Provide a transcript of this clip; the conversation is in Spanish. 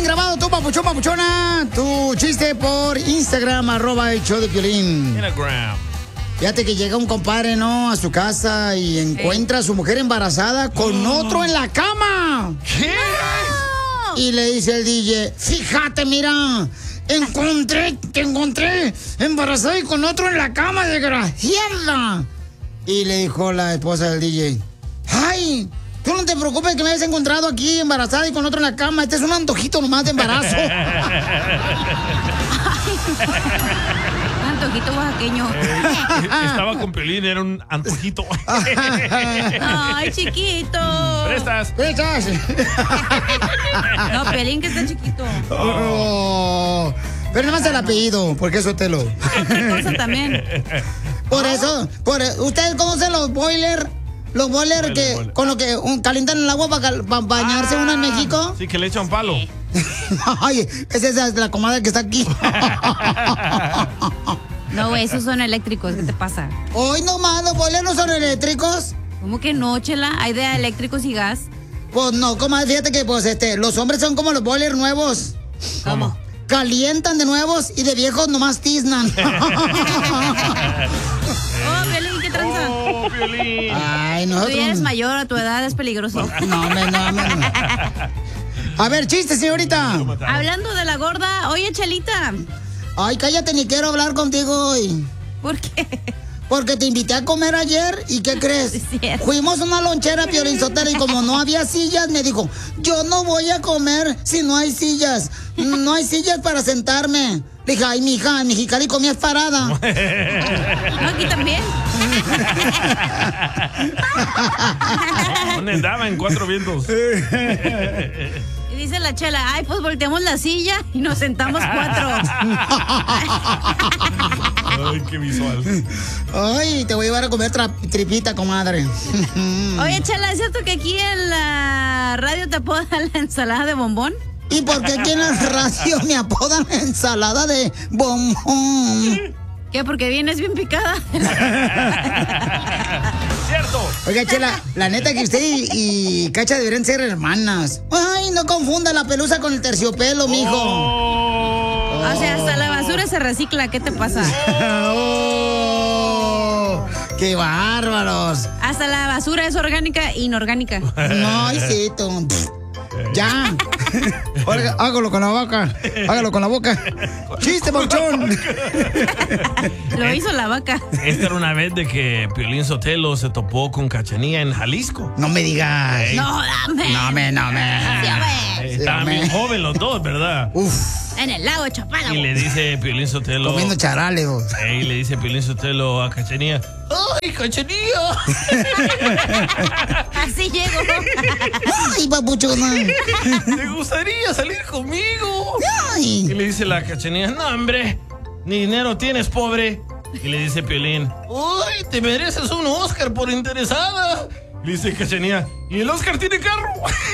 grabado tú, papuchón, papuchona, tu chiste por Instagram, @el show de Piolín. Instagram. Fíjate que llega un compadre, ¿no? A su casa y encuentra a su mujer embarazada con otro en la cama. ¿Qué? No. Y le dice el DJ, fíjate, mira, te encontré embarazada y con otro en la cama, desgraciada. Y le dijo la esposa del DJ, ay, tú no te preocupes que me hayas encontrado aquí embarazada y con otro en la cama. Este es un antojito nomás de embarazo. Un antojito oaxaqueño. Estaba con Piolín, era un antojito. Ay, chiquito. Prestas. No, Piolín que está chiquito. Oh, pero nomás el apellido, porque es Sotelo. Otra cosa también. Por eso, ¿ustedes conocen los boilers? Los boilers que con lo que calientan el agua para bañarse uno en México. Sí, que le echan palo. Ay, esa es la comadre que está aquí. No, güey, esos son eléctricos. ¿Qué te pasa? Hoy nomás, los boilers no son eléctricos. ¿Cómo que no, Chela? ¿Hay de eléctricos y gas? Pues no, comadre, fíjate que los hombres son como los boilers nuevos. ¿Cómo? Calientan de nuevos y de viejos nomás tiznan. Oh, Piolín, ¿qué tranza? Oh, Piolín. Ay, nosotros... Tú ya eres mayor, a tu edad es peligroso. No. A ver, chiste, señorita. Hablando de la gorda, oye, Chelita. Ay, cállate, ni quiero hablar contigo hoy. ¿Por qué? Porque te invité a comer ayer y ¿qué crees? Sí, es cierto. Fuimos a una lonchera, Piolín Sotelo, y como no había sillas, me dijo, yo no voy a comer si no hay sillas. No hay sillas para sentarme. Le dije, ay, mija, en Mexicali comías parada. No, aquí también. ¿Dónde andaba? En Cuatro Vientos. Y dice la Chela, ay, pues volteamos la silla y nos sentamos 4. Ay, qué visual. Ay, te voy a llevar a comer tripita, comadre. Oye, Chela, ¿es cierto que aquí en la radio te apodan la ensalada de bombón? ¿Y por qué aquí en la radio me apodan ensalada de bombón? ¿Qué? Porque vienes bien picada. Cierto. Oiga, Chela, la neta que usted y Cacha deberían ser hermanas. Ay, no confunda la pelusa con el terciopelo, mijo. Oh. O sea, hasta la basura se recicla. ¿Qué te pasa? Oh, ¡qué bárbaros! Hasta la basura es orgánica e inorgánica. No, hijito. Ya. Oiga, hágalo con la boca. Hágalo con la boca. ¡Chiste, Pauchón! Lo hizo la vaca. Esta era una vez de que Piolín Sotelo se topó con Cachanía en Jalisco. No me digas. No, dame. No me. Sí, hombre. Estaban bien jóvenes los dos, ¿verdad? Uf, En el lago de Chapala. Y le dice Piolín Sotelo. comiendo charales. Y le dice Piolín Sotelo a Cachanía. ¡Ay, Cachanía! Así llego. Ay, papuchona. ¿Te gustaría salir conmigo? Ay. Y le dice la Cachanía, no, hombre, ni dinero tienes, pobre. Y le dice Piolín, ¡ay, te mereces un Oscar por interesada! Y le dice Cachanía, ¿y el Oscar tiene carro?